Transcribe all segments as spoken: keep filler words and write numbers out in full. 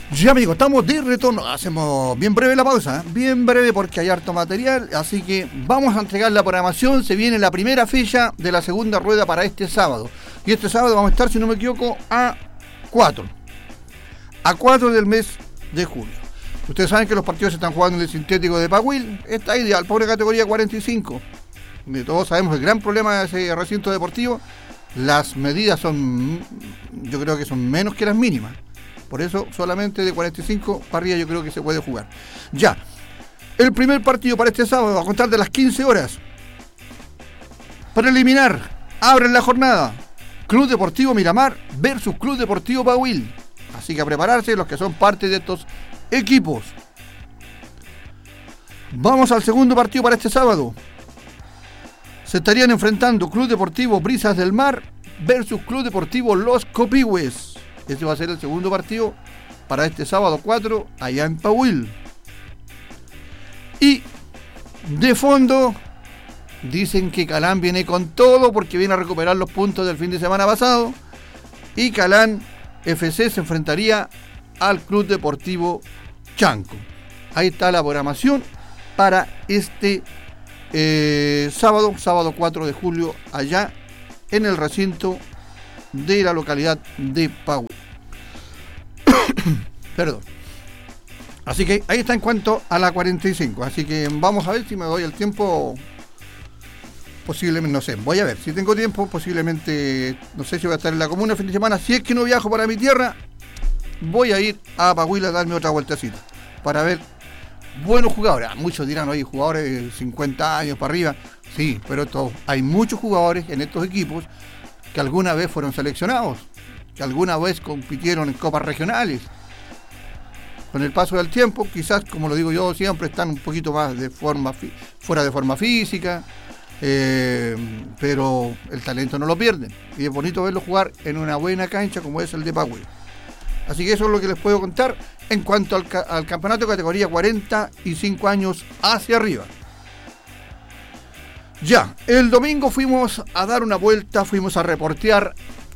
Ya amigos, estamos de retorno. Hacemos bien breve la pausa, ¿eh? Bien breve porque hay harto material. Así que vamos a entregar la programación. Se viene la primera fecha de la segunda rueda para este sábado. Y este sábado vamos a estar, si no me equivoco, a cuatro. A cuatro del mes de julio. Ustedes saben que los partidos se están jugando en el sintético de Pahuil. Está ideal, pobre categoría cuarenta y cinco. De todos sabemos el gran problema de ese recinto deportivo. Las medidas son, yo creo que son menos que las mínimas. Por eso solamente de cuarenta y cinco para arriba yo creo que se puede jugar. Ya, el primer partido para este sábado, a contar de las quince horas. Preliminar, abren la jornada. Club Deportivo Miramar versus Club Deportivo Pahuil. Así que a prepararse los que son parte de estos equipos. Vamos al segundo partido para este sábado. Se estarían enfrentando Club Deportivo Brisas del Mar versus Club Deportivo Los Copihue. Este va a ser el segundo partido para este sábado cuatro, allá en Pahuil. Y de fondo, dicen que Calán viene con todo porque viene a recuperar los puntos del fin de semana pasado. Y Calán F C se enfrentaría al Club Deportivo Chanco. Ahí está la programación para este eh, sábado, sábado cuatro de julio, allá en el recinto de la localidad de Pahuil. Perdón. Así que ahí está en cuanto a la cuarenta y cinco. Así que vamos a ver si me doy el tiempo. Posiblemente, no sé, voy a ver. Si tengo tiempo, posiblemente, no sé si voy a estar en la comuna el fin de semana. Si es que no viajo para mi tierra, voy a ir a Pahuil a darme otra vueltecita para ver buenos jugadores. Muchos dirán, oye, jugadores de cincuenta años para arriba. Sí, pero esto, hay muchos jugadores en estos equipos que alguna vez fueron seleccionados, que alguna vez compitieron en copas regionales. Con el paso del tiempo, quizás, como lo digo yo siempre, están un poquito más de forma fuera de forma física, eh, pero el talento no lo pierden. Y es bonito verlo jugar en una buena cancha como es el de Pahuil. Así que eso es lo que les puedo contar en cuanto al, al campeonato de categoría cuarenta y cinco años hacia arriba. Ya, el domingo fuimos a dar una vuelta, fuimos a reportear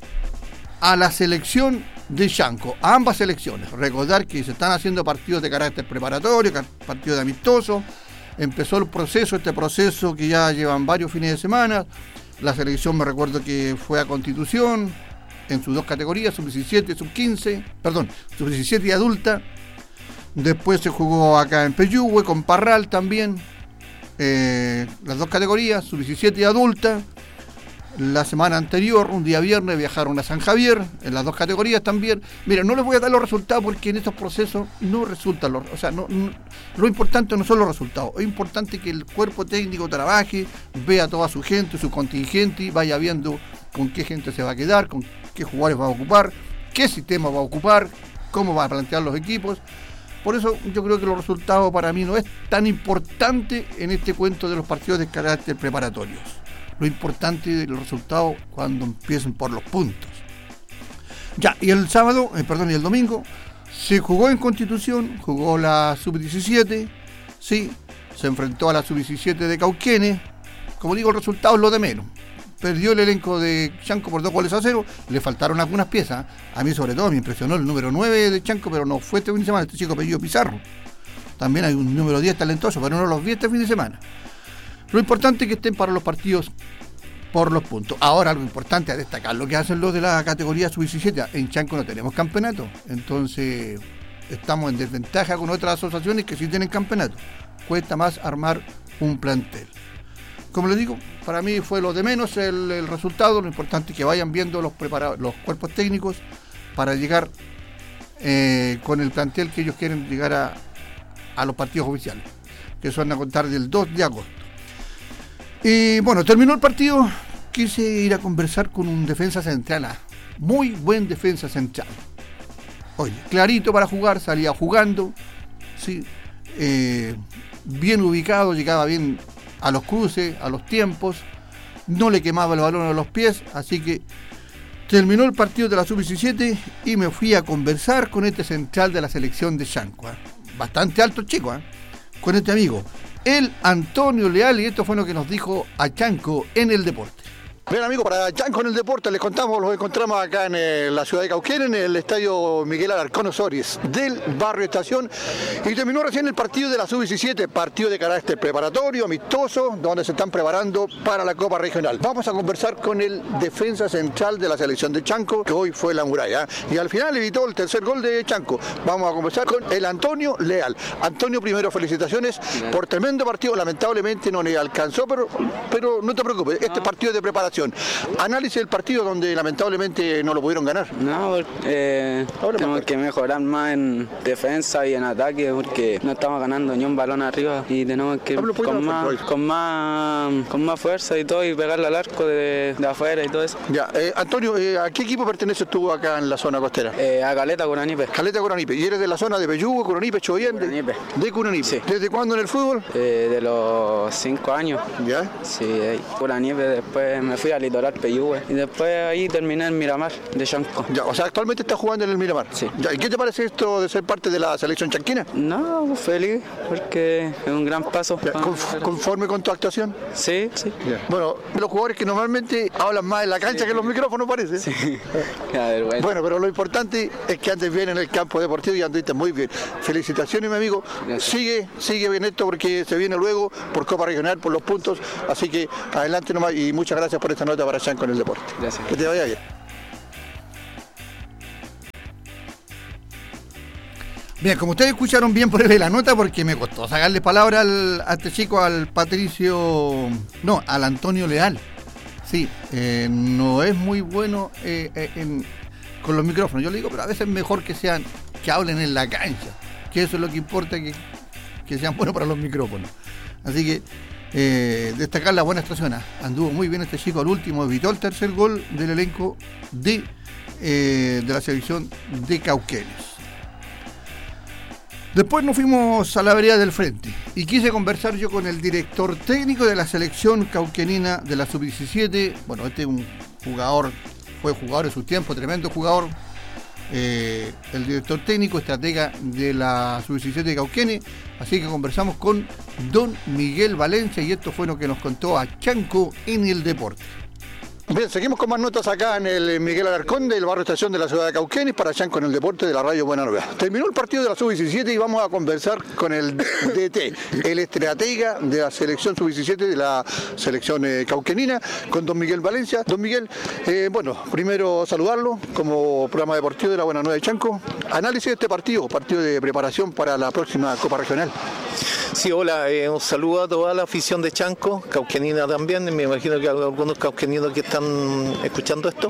a la selección de Chanco, a ambas selecciones. Recordar que se están haciendo partidos de carácter preparatorio, partidos de amistoso. Empezó el proceso, este proceso que ya llevan varios fines de semana. La selección, me recuerdo que fue a Constitución en sus dos categorías, sub diecisiete y sub quince, perdón, sub diecisiete y adulta. Después se jugó acá en Peyúgue con Parral también. Eh, las dos categorías, sub diecisiete y adulta. La semana anterior, un día viernes, viajaron a San Javier, en las dos categorías también. Mira, no les voy a dar los resultados porque en estos procesos no resultan los... O sea, no, no, lo importante no son los resultados, es importante que el cuerpo técnico trabaje, vea a toda su gente, su contingente, y vaya viendo con qué gente se va a quedar, con qué jugadores va a ocupar, qué sistema va a ocupar, cómo va a plantear los equipos. Por eso yo creo que los resultados para mí no es tan importante en este cuento de los partidos de carácter preparatorios. Lo importante del resultado cuando empiecen por los puntos. Ya, y el sábado, eh, perdón, y el domingo se jugó en Constitución, jugó la sub diecisiete, sí, se enfrentó a la sub diecisiete de Cauquenes. Como digo, el resultado es lo de menos. Perdió el elenco de Chanco por dos goles a cero, le faltaron algunas piezas. A mí sobre todo me impresionó el número nueve de Chanco, pero no fue este fin de semana, este chico apellido Pizarro. También hay un número diez talentoso, pero no los vi este fin de semana. Lo importante es que estén para los partidos por los puntos. Ahora, algo importante a destacar, lo que hacen los de la categoría sub diecisiete. En Chanco no tenemos campeonato, entonces estamos en desventaja con otras asociaciones que sí tienen campeonato. Cuesta más armar un plantel. Como les digo, para mí fue lo de menos el, el resultado. Lo importante es que vayan viendo los, preparados, los cuerpos técnicos para llegar eh, con el plantel que ellos quieren llegar a, a los partidos oficiales, que son a contar del dos de agosto. Y bueno, terminó el partido, quise ir a conversar con un defensa central, muy buen defensa central. Oye, clarito para jugar, salía jugando, sí, eh, bien ubicado, llegaba bien a los cruces, a los tiempos, no le quemaba el balón a los pies, así que terminó el partido de la sub diecisiete y me fui a conversar con este central de la selección de Chanco, ¿eh? Bastante alto chico, ¿eh? Con este amigo. El Antonio Leal, y esto fue lo que nos dijo a Chanco en el deporte. Bien, amigos, para Chanco en el Deporte les contamos, los encontramos acá en eh, la ciudad de Cauquén, en el estadio Miguel Alarcón Osorio del barrio Estación, y terminó recién el partido de la sub diecisiete, partido de carácter preparatorio, amistoso, donde se están preparando para la Copa Regional. Vamos a conversar con el defensa central de la selección de Chanco, que hoy fue la muralla, y al final evitó el tercer gol de Chanco. Vamos a conversar con el Antonio Leal. Antonio, primero felicitaciones por tremendo partido, lamentablemente no le alcanzó, pero, pero no te preocupes, este no. partido de preparación. Análisis del partido donde lamentablemente no lo pudieron ganar. No, eh, tenemos que mejorar más en defensa y en ataque porque no estamos ganando ni un balón arriba y tenemos que ir con más, con más con más fuerza y todo y pegarle al arco de, de afuera y todo eso. Ya, eh, Antonio, eh, ¿a qué equipo perteneces tú acá en la zona costera? Eh, a Caleta Curanipe. Caleta Curanipe. ¿Y eres de la zona de Bellugo, Curanipe, Choyén? Curanipe. De Curanipe. Sí. ¿Desde cuándo en el fútbol? Eh, de los cinco años. ¿Ya? Sí, ahí. Curanipe, después me fui a Litoral Peyúgue y después ahí terminé en Miramar de Chanco. Ya, o sea, actualmente estás jugando en el Miramar. Sí. Ya, ¿y qué te parece esto de ser parte de la selección chanquina? No, feliz, porque es un gran paso. Ya, ¿conf- ¿Conforme con tu actuación? Sí, sí. Ya. Bueno, los jugadores que normalmente hablan más en la cancha sí. que en los micrófonos, parece. Sí. A ver, bueno. bueno, pero lo importante es que andes bien en el campo deportivo y andiste muy bien. Felicitaciones, mi amigo. Gracias. Sigue, sigue bien esto porque se viene luego por Copa Regional, por los puntos. Así que adelante nomás y muchas gracias por esta nota para Chanco en el Deporte. Gracias. Que te vaya bien. Bien, como ustedes escucharon bien por la nota, porque me costó sacarle palabra al, a este chico, al Patricio, no, al Antonio Leal. Sí, eh, no es muy bueno eh, eh, en, con los micrófonos. Yo le digo, pero a veces es mejor que sean, que hablen en la cancha, que eso es lo que importa, que, que sean buenos para los micrófonos. Así que eh, destacar la buena actuación. Anduvo muy bien este chico al último, evitó el tercer gol del elenco de, eh, de la selección de Cauquenes. Después nos fuimos a la vereda del frente y quise conversar yo con el director técnico de la selección cauquenina de la sub diecisiete. Bueno, este es un jugador, fue jugador en su tiempo, tremendo jugador. Eh, el director técnico, estratega de la sub diecisiete de Cauquenes. Así que conversamos con don Miguel Valencia y esto fue lo que nos contó a Chanco en el Deporte. Bien, seguimos con más notas acá en el Miguel Alarcón del barrio Estación de la ciudad de Cauquenes para Chanco en el Deporte de la radio Buena Nueva. Terminó el partido de la sub diecisiete y vamos a conversar con el D T, el estratega de la selección sub diecisiete de la selección eh, cauquenina, con don Miguel Valencia. Don Miguel, eh, bueno, primero saludarlo como programa deportivo de la Buena Nueva de Chanco. Análisis de este partido, partido de preparación para la próxima Copa Regional. Sí, hola, eh, un saludo a toda la afición de Chanco, cauquenina también, me imagino que hay algunos cauqueninos que están escuchando esto.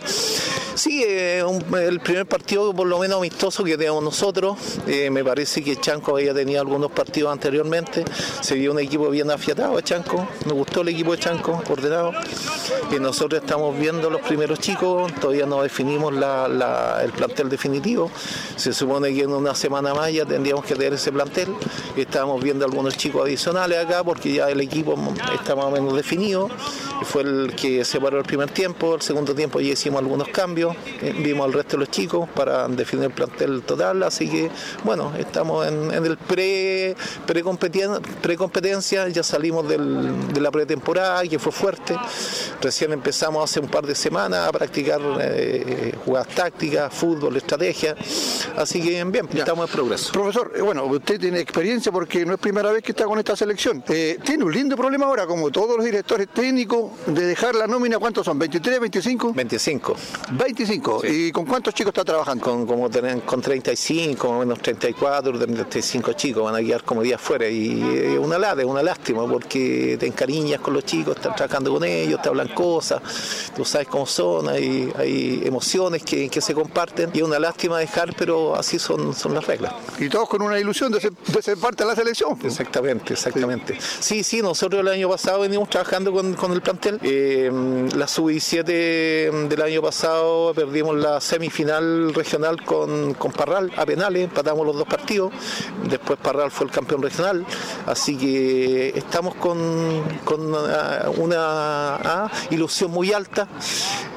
Sí, eh, un, el primer partido por lo menos amistoso que tenemos nosotros, eh, me parece que Chanco había tenido algunos partidos anteriormente, se vio un equipo bien afiatado a Chanco, me gustó el equipo de Chanco, ordenado, eh, nosotros estamos viendo los primeros chicos, todavía no definimos la, la, el plantel definitivo, se supone que en una semana más ya tendríamos que tener ese plantel, estamos viendo algunos chicos adicionales acá porque ya el equipo está más o menos definido, fue el que se paró el primer tiempo, el segundo tiempo ya hicimos algunos cambios, eh, vimos al resto de los chicos para definir el plantel total, así que bueno, estamos en, en el pre pre-competencia, pre-competencia, ya salimos del, de la pretemporada que fue fuerte, recién empezamos hace un par de semanas a practicar eh, jugadas tácticas, fútbol, estrategia, así que bien, ya. Estamos en progreso. Profesor, eh, bueno, usted tiene experiencia porque no es primera vez que está con esta selección, eh, tiene un lindo problema ahora, como todos los directores técnicos, de dejar la nómina. ¿Cuántos son? ¿veintitrés, veinticinco? veinticinco. veinticinco. Sí. ¿Y con cuántos chicos está trabajando? Con, como tener, con treinta y cinco, más o menos treinta y cuatro, treinta y cinco chicos, van a quedar como días fuera. Y es una lata, es una lástima, porque te encariñas con los chicos, estás trabajando con ellos, te hablan cosas, tú sabes cómo son, hay, hay emociones que, que se comparten. Y es una lástima dejar, pero así son, son las reglas. Y todos con una ilusión de ser, de ser parte de la selección. Exactamente, exactamente. Sí, sí, sí, nosotros el año pasado venimos trabajando con, con el plantel. Eh, la sub diecisiete del año pasado perdimos la semifinal regional con, con Parral a penales, empatamos los dos partidos, después Parral fue el campeón regional, así que estamos con, con una, una uh, ilusión muy alta.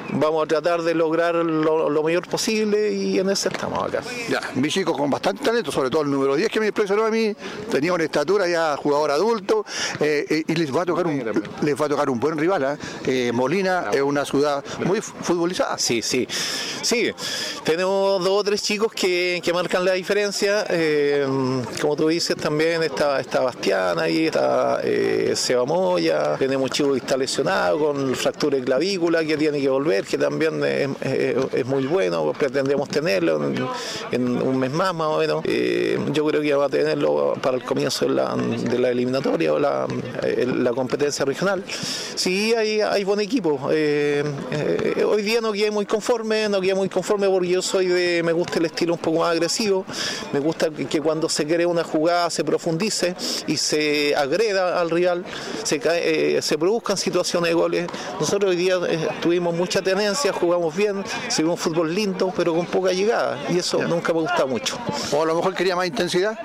vamos a tratar de lograr lo, lo mejor posible y en eso estamos acá. Ya, mi chico con bastante talento, sobre todo el número diez que me impresionó a mí, tenía una estatura ya jugador adulto, eh, eh, y les va a tocar un, les va a tocar un buen rival, ¿eh? Eh, Molina es una ciudad muy futbolizada. Sí, sí, sí, tenemos dos o tres chicos que, que marcan la diferencia, eh, como tú dices también está, está Bastián ahí, está eh, Seba Moya, tenemos un chico que está lesionado con fractura de clavícula que tiene que volver, que también es, es, es muy bueno, pretendemos tenerlo en, en un mes más más o menos. Eh, yo creo que va a tenerlo para el comienzo de la, de la eliminatoria o la, la competencia regional. Sí, hay, hay buen equipo. Eh, eh, hoy día no quedé muy conforme, no quedé muy conforme porque yo soy de, me gusta el estilo un poco más agresivo, me gusta que, que cuando se cree una jugada se profundice y se agreda al rival, se, cae, eh, se produzcan situaciones de goles. Nosotros hoy día eh, tuvimos mucha tenencia, jugamos bien, se vio un fútbol lindo, pero con poca llegada, y eso yeah. nunca me gusta mucho. ¿O a lo mejor quería más intensidad?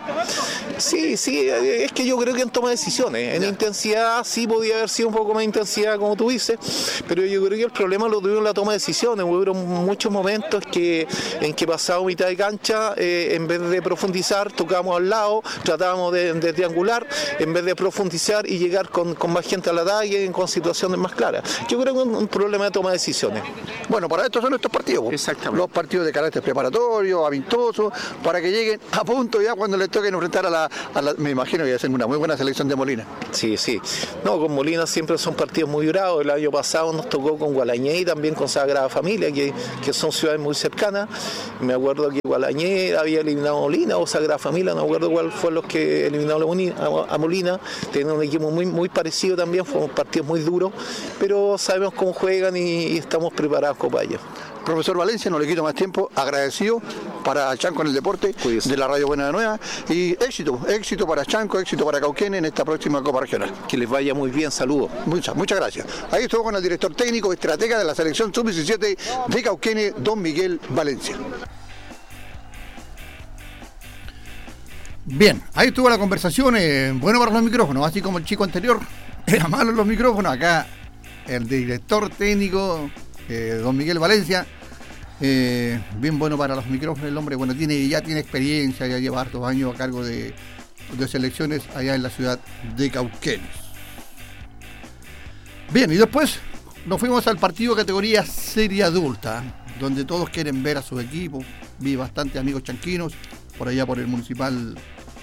Sí, sí, es que yo creo que en toma de decisiones, en yeah. intensidad sí podía haber sido un poco más intensidad, como tú dices, pero yo creo que el problema lo tuvieron en la toma de decisiones. Hubo muchos momentos que, en que pasado mitad de cancha, eh, en vez de profundizar, tocábamos al lado, tratábamos de, de triangular, en vez de profundizar y llegar con, con más gente al ataque, con situaciones más claras. Yo creo que es un, un problema de toma de decisiones. Bueno, para esto son estos partidos. Exactamente. Los partidos de carácter preparatorio, amistoso, para que lleguen a punto ya cuando les toque enfrentar a la, a la... Me imagino que va a ser una muy buena selección de Molina. Sí, sí. No, con Molina siempre son partidos muy bravos. El año pasado nos tocó con Gualañé y también con Sagrada Familia, que, que son ciudades muy cercanas. Me acuerdo que Gualañé había eliminado a Molina o Sagrada Familia, no me acuerdo cuál fue los que eliminaron a Molina. Tienen un equipo muy, muy parecido también, fueron partidos muy duros, pero sabemos cómo juegan y, y estamos preparados para ello. Profesor Valencia, no le quito más tiempo, agradecido para Chanco en el deporte, Cuídese. De la Radio Buena de Nueva, y éxito, éxito para Chanco, éxito para Cauquenes en esta próxima Copa Regional. Que les vaya muy bien, saludos. Muchas, muchas gracias. Ahí estuvo con el director técnico, estratega de la selección sub diecisiete de Cauquenes, don Miguel Valencia. Bien, ahí estuvo la conversación, eh, bueno para los micrófonos, así como el chico anterior, era malo en los micrófonos, acá el director técnico, eh, don Miguel Valencia, eh, bien bueno para los micrófonos, el hombre, bueno, tiene ya tiene experiencia, ya lleva hartos años a cargo de, de selecciones allá en la ciudad de Cauquenes. Bien, y después nos fuimos al partido categoría serie adulta, donde todos quieren ver a sus equipos, vi bastantes amigos chanquinos, por allá por el municipal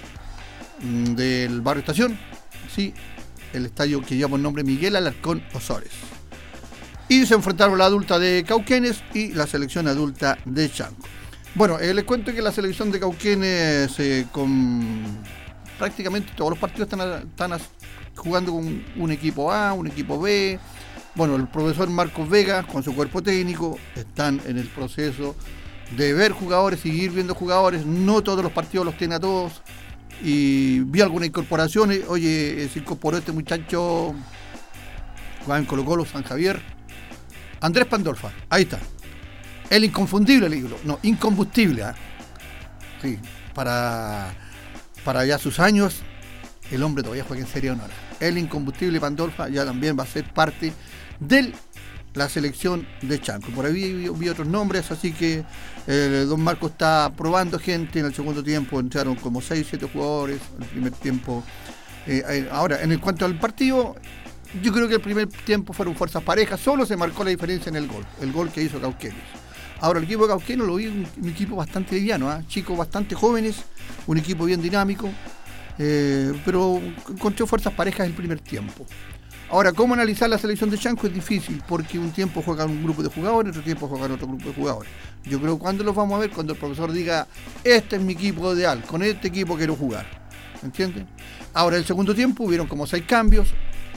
del barrio Estación, sí, el estadio que lleva por nombre Miguel Alarcón Osores. Y se enfrentaron la adulta de Cauquenes y la selección adulta de Chanco. Bueno, eh, les cuento que la selección de Cauquenes, eh, con prácticamente todos los partidos están, están jugando con un equipo A, un equipo B. Bueno, el profesor Marcos Vega con su cuerpo técnico están en el proceso de ver jugadores, seguir viendo jugadores. No todos los partidos los tiene a todos. Y vi algunas incorporaciones. Oye, se incorporó este muchacho Juan Colo Colo, San Javier, Andrés Pandolfa, ahí está. El inconfundible, le digo, no, incombustible, ¿eh? Sí, para, para ya sus años, el hombre todavía juega en Serie Honor. El incombustible Pandolfa ya también va a ser parte de la selección de Chanco. Por ahí vi, vi otros nombres, así que eh, don Marco está probando gente. En el segundo tiempo entraron como seis, siete jugadores, el primer tiempo. Eh, ahora, en el cuanto al partido, yo creo que el primer tiempo fueron fuerzas parejas, solo se marcó la diferencia en el gol, el gol que hizo Cauquenes. Ahora, el equipo de Cauquenes lo vi un, un equipo bastante liviano, ¿eh? Chicos bastante jóvenes, un equipo bien dinámico, eh, pero encontró fuerzas parejas en el primer tiempo. Ahora, ¿cómo analizar la selección de Chanco? Es difícil, porque un tiempo juegan un grupo de jugadores, otro tiempo juegan otro grupo de jugadores. Yo creo que cuando los vamos a ver, cuando el profesor diga, este es mi equipo ideal, con este equipo quiero jugar, ¿entienden? Ahora, el segundo tiempo hubieron como seis cambios,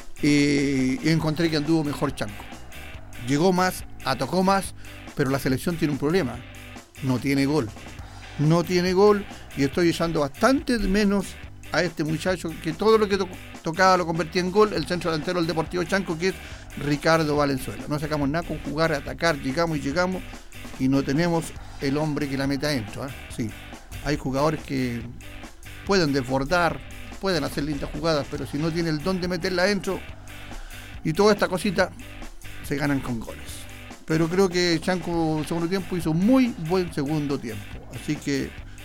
y encontré que anduvo mejor Chanco. Llegó más, atacó más, pero la selección tiene un problema. No tiene gol. No tiene gol y estoy echando bastante menos a este muchacho que todo lo que to- tocaba lo convertía en gol, el centro delantero del Deportivo Chanco, que es Ricardo Valenzuela. No sacamos nada con jugar, atacar, llegamos y llegamos y no tenemos el hombre que la meta adentro, ¿eh? Sí, hay jugadores que pueden desbordar, pueden hacer lindas jugadas, pero si no tiene el don de meterla adentro y toda esta cosita, se ganan con goles. pero creo que Chanco en el segundo tiempo hizo un muy buen segundo tiempo. Así que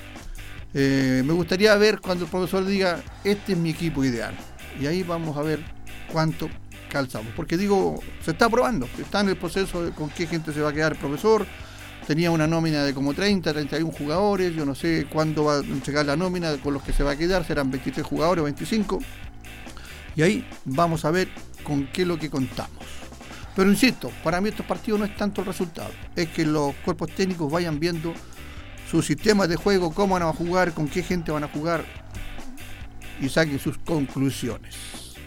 eh, me gustaría ver cuando el profesor diga, este es mi equipo ideal. Y ahí vamos a ver cuánto calzamos. Porque digo, se está probando, está en el proceso de con qué gente se va a quedar el profesor. Tenía una nómina de como treinta, treinta y uno jugadores. Yo no sé cuándo va a entregar la nómina con los que se va a quedar. Serán veintitrés jugadores o veinticinco. Y ahí vamos a ver con qué es lo que contamos. Pero insisto, para mí estos partidos no es tanto el resultado. Es que los cuerpos técnicos vayan viendo sus sistemas de juego, cómo van a jugar, con qué gente van a jugar. Y saquen sus conclusiones.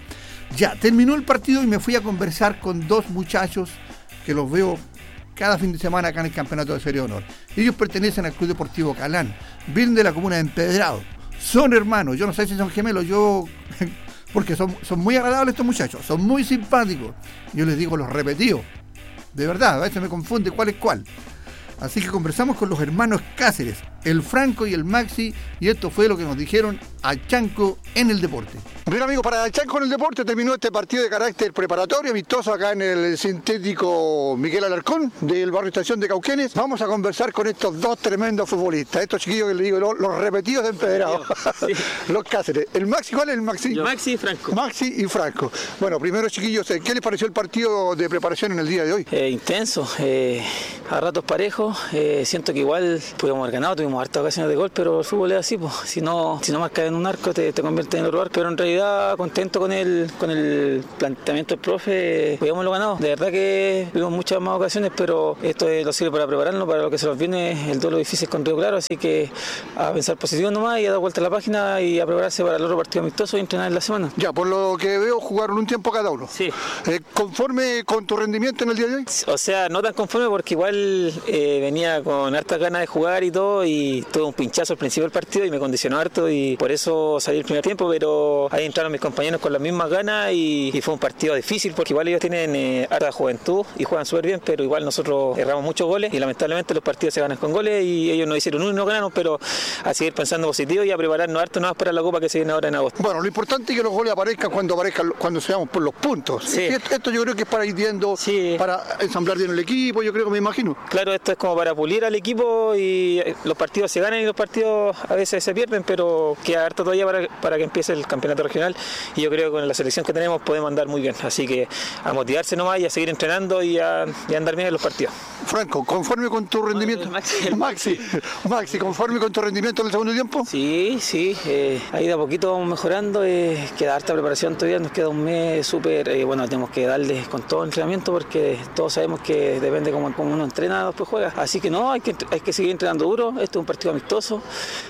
Ya, terminó el partido y me fui a conversar con dos muchachos que los veo cada fin de semana acá en el Campeonato de Serie de Honor. Ellos pertenecen al Club Deportivo Calán, vienen de la comuna de Empedrado, son hermanos, yo no sé si son gemelos, yo porque son, son muy agradables estos muchachos, son muy simpáticos. Yo les digo los repetidos, de verdad, a veces me confunde cuál es cuál. Así que conversamos con los hermanos Cáceres, el Franco y el Maxi, y esto fue lo que nos dijeron a Chanco en el deporte. Bien, amigos, para Chanco en el deporte terminó este partido de carácter preparatorio, amistoso acá en el sintético Miguel Alarcón del barrio Estación de Cauquenes. Vamos a conversar con estos dos tremendos futbolistas, estos chiquillos que les digo, los, los repetidos de Empedrado, sí. Los Cáceres. ¿El Maxi cuál es el Maxi? Yo. Maxi y Franco. Maxi y Franco. Bueno, primero, chiquillos, ¿qué les pareció el partido de preparación en el día de hoy? Eh, intenso, eh, a ratos parejos. Eh, siento que igual pudimos haber ganado, tuvimos hartas ocasiones de gol, pero el fútbol es así, pues. Si no, si no marcas en un arco te, te convierte en otro arco. Pero en realidad contento con el, con el planteamiento del profe, podíamos lo ganado. De verdad que tuvimos muchas más ocasiones, pero esto lo sirve para prepararnos para lo que se nos viene, el duelo difícil con Río Claro, así que a pensar positivo nomás y a dar vuelta a la página y a prepararse para el otro partido amistoso y entrenar en la semana. Ya, por lo que veo jugaron un tiempo cada uno. Sí. Eh, ¿Conforme con tu rendimiento en el día de hoy? O sea, no tan conforme porque igual eh, venía con hartas ganas de jugar y todo y tuve un pinchazo al principio del partido y me condicionó harto y por eso salí el primer tiempo, pero ahí entraron mis compañeros con las mismas ganas y, y fue un partido difícil porque igual ellos tienen eh, harta juventud y juegan súper bien, pero igual nosotros erramos muchos goles y lamentablemente los partidos se ganan con goles y ellos nos hicieron uno y no ganaron, pero a seguir pensando positivo y a prepararnos harto más para la Copa que se viene ahora en agosto. Bueno, lo importante es que los goles aparezcan cuando aparezcan, cuando seamos por los puntos. Sí. Esto, esto yo creo que es para ir viendo, sí. Para ensamblar bien el equipo, yo creo que me imagino. Claro, esto es como para pulir al equipo y los partidos se ganan y los partidos a veces se pierden, pero queda harto todavía para, para que empiece el campeonato regional y yo creo que con la selección que tenemos podemos andar muy bien, así que a motivarse nomás y a seguir entrenando y a, y a andar bien en los partidos. Franco, ¿conforme con tu rendimiento? No, Maxi, Maxi, Maxi, ¿conforme con tu rendimiento en el segundo tiempo? Sí, sí, eh, ahí de a poquito vamos mejorando, eh, queda harta preparación todavía, nos queda un mes súper, eh, bueno, tenemos que darle con todo el entrenamiento porque todos sabemos que depende cómo, cómo uno entrena, después juega, así que no, hay que, hay que seguir entrenando duro, este es un partido amistoso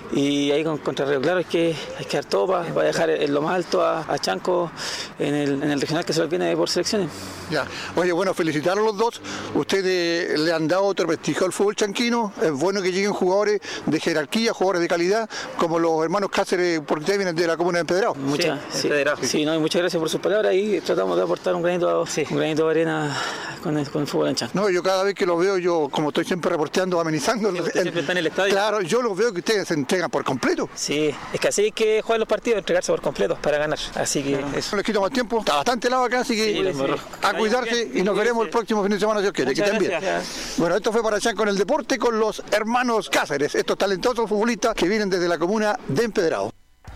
y ahí con, contra Río Claro hay que, hay que dar todo para, para dejar en lo más alto a, a Chanco en el, en el regional que se los viene por selecciones. Ya, oye, bueno, felicitar a los dos, ustedes le han dado otro prestigio al fútbol chanquino, es bueno que lleguen jugadores de jerarquía, jugadores de calidad, como los hermanos Cáceres, porque ustedes vienen de la comuna de Empedrado. Muchas, sí, sí, sí, no, y muchas gracias por sus palabras y tratamos de aportar un granito, sí, un granito de arena con el, con el fútbol en Chanco. No, yo cada vez que los veo, yo como estoy siempre reporteando, amenizando. Sí, el, siempre está en el estadio. Claro, yo los veo que ustedes se entregan por completo. Sí, es que así hay que jugar los partidos, entregarse por completo para ganar, así que no, eso. No les quito más tiempo, está bastante helado acá, así que sí, sí. A cuidarse y nos veremos el próximo fin de semana si Dios quiere. Que estén bien. Bueno, esto fue para Chanco en el deporte con los hermanos Cáceres, estos talentosos futbolistas que vienen desde la comuna de Empedrado.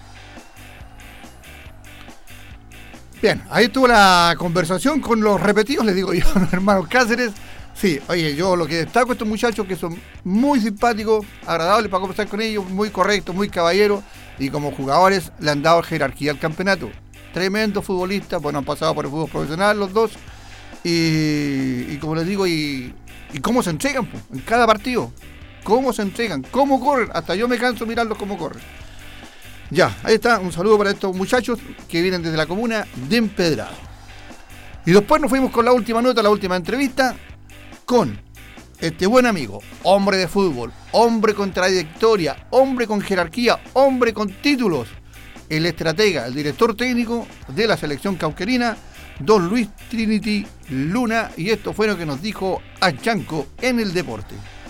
Bien, ahí estuvo la conversación con los repetidos, les digo yo, los hermanos Cáceres. Sí, oye, yo lo que destaco a estos muchachos que son muy simpáticos, agradables para conversar con ellos, muy correctos, muy caballeros, y como jugadores le han dado jerarquía al campeonato. Tremendos futbolistas, bueno, han pasado por el fútbol profesional los dos, y, y como les digo, y, y cómo se entregan pues, en cada partido, cómo se entregan, cómo corren, hasta yo me canso mirarlos cómo corren. Ya, ahí está, un saludo para estos muchachos que vienen desde la comuna de Empedrado. Y después nos fuimos con la última nota, la última entrevista, con este buen amigo, hombre de fútbol, hombre con trayectoria, hombre con jerarquía, hombre con títulos, el estratega, el director técnico de la selección cauquerina, don Luis Trinity Luna, y esto fue lo que nos dijo a Chanco en el deporte.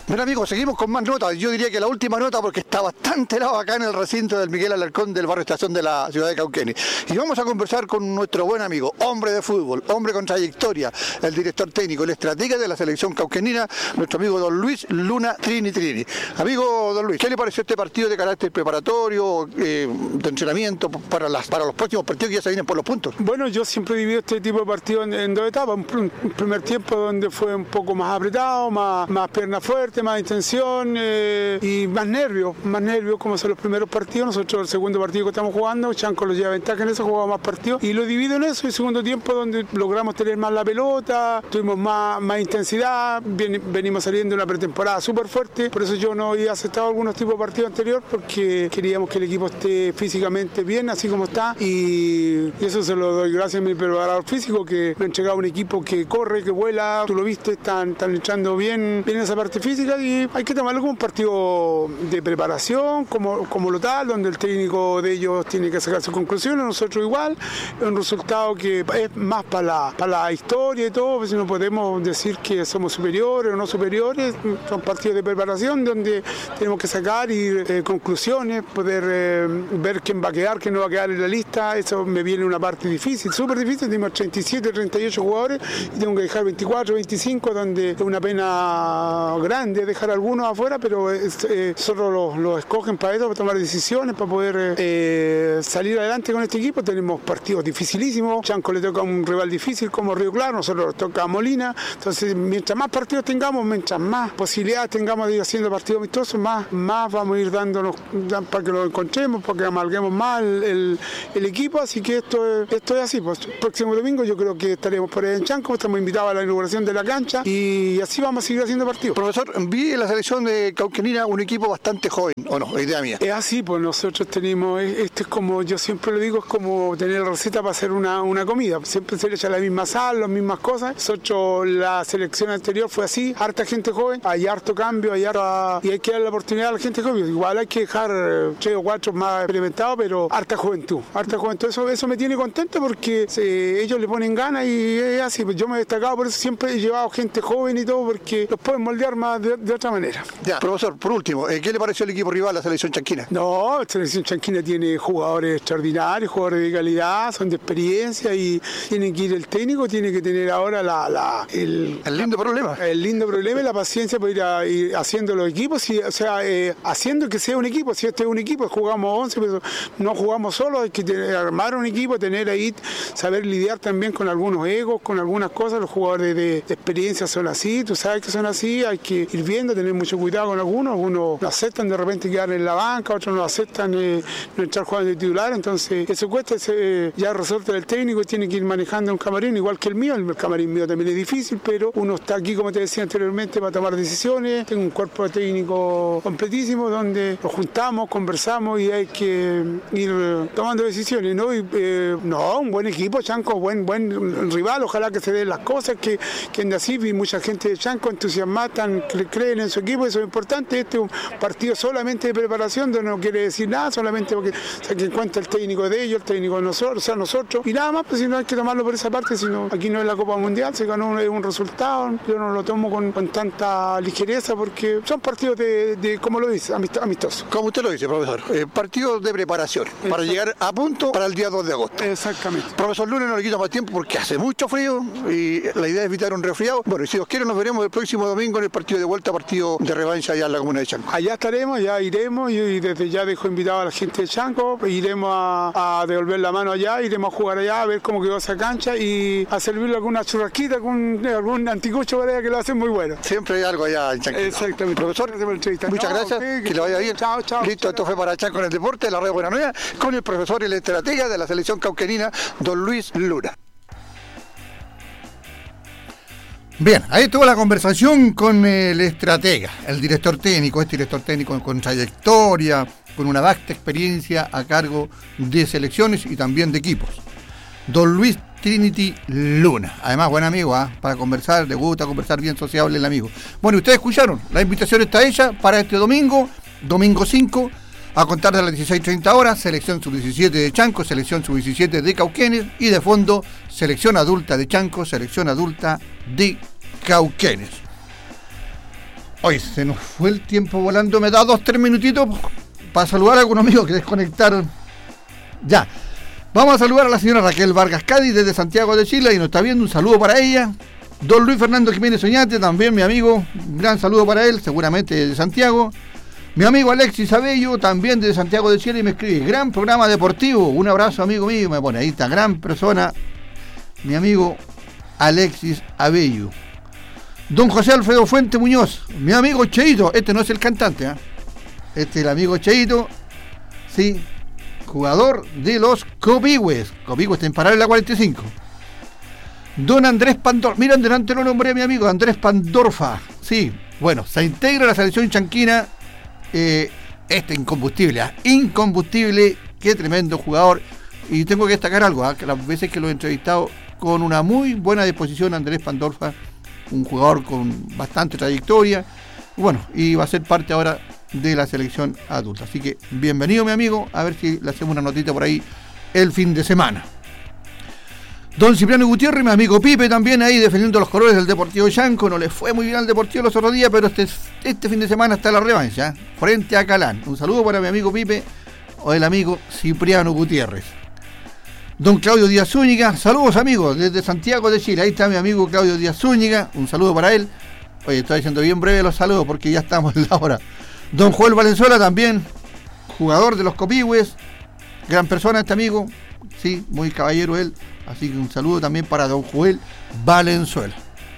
Bueno, amigos, seguimos con más notas. Yo diría que la última nota, porque está bastante helado acá en el recinto del Miguel Alarcón del barrio Estación de la ciudad de Cauquenes. Y vamos a conversar con nuestro buen amigo, hombre de fútbol, hombre con trayectoria, el director técnico, el estratega de la selección cauquenina, nuestro amigo don Luis Luna Trini Trini. Amigo don Luis, ¿qué le pareció este partido de carácter preparatorio, eh, de entrenamiento para, las, para los próximos partidos que ya se vienen por los puntos? Bueno, yo siempre he vivido este tipo de partidos en, en dos etapas. Un, un primer tiempo donde fue un poco más apretado, más, más pierna fuerte, más intención eh, y más nervios, más nervios como son los primeros partidos. Nosotros el segundo partido que estamos jugando, Chanco lo lleva ventaja en eso, jugamos más partidos y lo divido en eso. El segundo tiempo donde logramos tener más la pelota, tuvimos más, más intensidad, bien, venimos saliendo de una pretemporada súper fuerte, por eso yo no había aceptado algunos tipos de partidos anteriores porque queríamos que el equipo esté físicamente bien, así como está, y, y eso se lo doy gracias a mi preparador físico que me ha entregado un equipo que corre, que vuela, tú lo viste, están, están echando bien, bien esa parte física y hay que tomarlo como un partido de preparación, como, como lo tal, donde el técnico de ellos tiene que sacar sus conclusiones, nosotros igual, es un resultado que es más para la, para la historia y todo, pues no podemos decir que somos superiores o no superiores, son partidos de preparación donde tenemos que sacar y, eh, conclusiones, poder eh, ver quién va a quedar, quién no va a quedar en la lista, eso me viene una parte difícil, súper difícil, tenemos treinta y siete, treinta y ocho jugadores y tengo que dejar veinticuatro, veinticinco, donde es una pena grande dejar a algunos afuera, pero eh, solo los, los escogen para eso, para tomar decisiones, para poder eh, salir adelante con este equipo. Tenemos partidos dificilísimos, Chanco le toca un rival difícil como Río Claro, nosotros nos toca Molina, entonces mientras más partidos tengamos, mientras más posibilidades tengamos de ir haciendo partidos amistosos, más, más vamos a ir dándonos para que lo encontremos, para que amalguemos más el, el, el equipo, así que esto, esto es así. Pues, el próximo domingo yo creo que estaremos por ahí en Chanco, estamos invitados a la inauguración de la cancha y así vamos a seguir haciendo partidos. Profesor, vi en la selección de Cauquenina un equipo bastante joven, ¿o no? Idea mía. Es así, pues nosotros tenemos, esto es como, yo siempre lo digo, es como tener receta para hacer una, una comida, siempre se le echa la misma sal, las mismas cosas. Nosotros, la selección anterior fue así, harta gente joven, hay harto cambio, hay harta, y hay que dar la oportunidad a la gente joven. Igual hay que dejar tres o cuatro más experimentados, pero harta juventud, harta juventud, eso, eso me tiene contento porque se, ellos le ponen ganas y es así, pues yo me he destacado, por eso siempre he llevado gente joven y todo, porque los pueden moldear más de, de otra manera. Ya, profesor, por último, ¿qué le pareció el equipo rival, la selección chanquina? No, la selección chanquina tiene jugadores extraordinarios, jugadores de calidad, son de experiencia y tiene que ir el técnico, tiene que tener ahora la, la el, el lindo problema. El lindo problema y la paciencia para ir, a, ir haciendo los equipos, y, o sea, eh, haciendo que sea un equipo. Si este es un equipo, jugamos once, pero no jugamos solo, hay que tener, armar un equipo, tener ahí, saber lidiar también con algunos egos, con algunas cosas. Los jugadores de, de experiencia son así, tú sabes que son así, hay que ir viendo, tener mucho cuidado con algunos. Algunos no aceptan de repente quedar en la banca, otros no aceptan eh, no entrar jugando de titular, entonces eso cuesta, ese, ya resorte del técnico, tiene que ir manejando un camarín igual que el mío. El camarín mío también es difícil, pero uno está aquí, como te decía anteriormente, para tomar decisiones. Tengo un cuerpo técnico completísimo donde nos juntamos, conversamos y hay que ir tomando decisiones, ¿no? Y, eh, no, un buen equipo, Chanco, buen buen rival, ojalá que se den las cosas, que, que en así vi mucha gente de Chanco entusiasmada, que creen en su equipo, eso es importante. Este es un partido solamente de preparación, donde no quiere decir nada, solamente porque se que cuenta el técnico de ellos, el técnico de nosotros, o sea, nosotros, y nada más, pues si no hay que tomarlo por esa parte, sino aquí no es la Copa Mundial, se ganó un, un resultado, yo no lo tomo con, con tanta ligereza porque son partidos de, de como lo dice, amistosos. Como usted lo dice, profesor, eh, partidos de preparación, Exacto. para llegar a punto para el día dos de agosto. Exactamente. Profesor Luna, no le quito más tiempo porque hace mucho frío y la idea es evitar un resfriado. Bueno, y si Dios quiere nos veremos el próximo domingo en el partido de vuelta, partido de revancha allá en la comuna de Chanco. Allá estaremos, ya iremos y desde ya dejo invitado a la gente de Chanco, iremos a, a devolver la mano allá, iremos a jugar allá, a ver cómo quedó esa cancha y a servirle alguna churrasquita, algún, algún anticucho para allá que lo hacen muy bueno. Siempre hay algo allá en Chanco. Exactamente. Profesor, muchas no, gracias, okay, que, que le vaya bien. Chao, chao. Listo, chao, esto fue para Chanco en el Deporte, la Radio Buena Nueva, con el profesor y el estratega de la selección cauquenina, don Luis Luna. Bien, ahí tuvo la conversación con el estratega, el director técnico, este director técnico con trayectoria, con una vasta experiencia a cargo de selecciones y también de equipos. Don Luis Trinity Luna, además buen amigo, ¿eh? Para conversar, le gusta conversar, bien sociable el amigo. Bueno, ustedes escucharon, la invitación está hecha para este domingo, domingo cinco, a contar de las dieciséis treinta horas, selección sub diecisiete de Chanco, selección sub diecisiete de Cauquenes y de fondo, selección adulta de Chanco, selección adulta de Cauquenes. Hoy se nos fue el tiempo volando, me da dos, tres minutitos para saludar a algunos amigos que desconectaron. Ya, vamos a saludar a la señora Raquel Vargas Cádiz desde Santiago de Chile y nos está viendo, un saludo para ella. Don Luis Fernando Jiménez Oñate, también mi amigo, un gran saludo para él, seguramente desde Santiago. Mi amigo Alexis Abello, también desde Santiago de Chile, y me escribe, gran programa deportivo, un abrazo amigo mío, me pone, ahí está, gran persona, mi amigo Alexis Abello. Don José Alfredo Fuente Muñoz, mi amigo Cheito, este no es el cantante, ¿eh? Este es el amigo Cheito, sí, jugador de los Copihue, Copihue está en Paralela cuarenta y cinco. Don Andrés Pandorfa, mira, delante lo nombré a mi amigo Andrés Pandorfa, sí, bueno, se integra a la selección chanquina. Eh, este incombustible, ¿eh? incombustible, qué tremendo jugador. Y tengo que destacar algo, ¿eh? que las veces que lo he entrevistado, con una muy buena disposición, Andrés Pandorfa, un jugador con bastante trayectoria, bueno, y va a ser parte ahora de la selección adulta. Así que bienvenido mi amigo, a ver si le hacemos una notita por ahí el fin de semana. Don Cipriano Gutiérrez, mi amigo Pipe, también ahí defendiendo los colores del Deportivo Chanco. No le fue muy bien al Deportivo los otros días, pero este, este fin de semana está la revancha, ¿eh? frente a Calán. Un saludo para mi amigo Pipe o el amigo Cipriano Gutiérrez. Don Claudio Díaz Zúñiga, saludos amigos, desde Santiago de Chile. Ahí está mi amigo Claudio Díaz Zúñiga, un saludo para él. Oye, estoy diciendo bien breve los saludos porque ya estamos en la hora. Don Joel Valenzuela también, jugador de los Copihues, gran persona este amigo, sí, muy caballero él. Así que un saludo también para don Joel Valenzuela.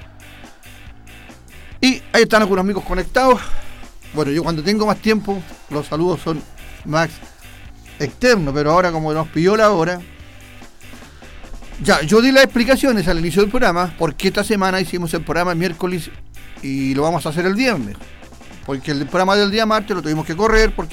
Y ahí están algunos amigos conectados. Bueno, yo cuando tengo más tiempo, los saludos son más externos, pero ahora como nos pidió la hora, ya, yo di las explicaciones al inicio del programa, porque esta semana hicimos el programa el miércoles y lo vamos a hacer el viernes. Porque el programa del día martes lo tuvimos que correr porque